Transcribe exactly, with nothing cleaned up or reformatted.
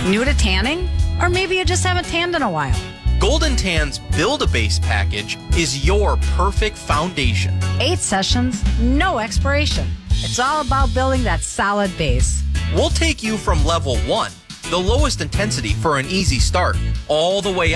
New to tanning? Or maybe you just haven't tanned in a while. Golden Tann's Build-A-Base package is your perfect foundation. Eight sessions, no expiration. It's all about building that solid base. We'll take you from level one, the lowest intensity for an easy start, all the way